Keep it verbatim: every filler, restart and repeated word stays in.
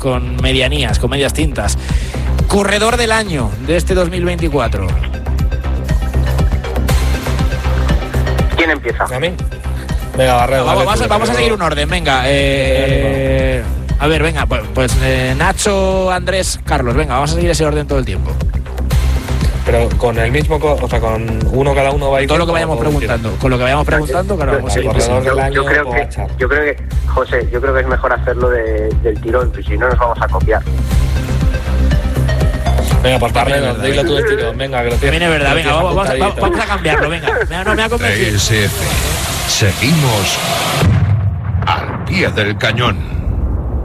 con medianías, con medias tintas. Corredor del año de este dos mil veinticuatro. ¿Quién empieza? ¿A mí? Venga, Barredo. Vamos, dale vamos, tú, a, vamos a pero- seguir un orden, venga. Eh, a ver, venga, pues, pues eh, Nacho, Andrés, Carlos, venga, vamos a seguir ese orden todo el tiempo. Pero con el mismo, co- o sea, con uno cada uno va a ir. Todo lo que vayamos preguntando, con lo que vayamos preguntando, claro, vamos a ir. Corredor del Yo, año yo creo o que, Achar. yo creo que, José, yo creo que es mejor hacerlo de, del tirón, pues si no nos vamos a copiar. Venga, por También Barredo, es verdad. dilo tú del tirón. Venga, que lo tienes. También es verdad, lo venga, tienes vamos, vamos, a, apuntadito. vamos a cambiarlo, venga. Me, no, me ha convencido. T S F. Seguimos al pie del cañón.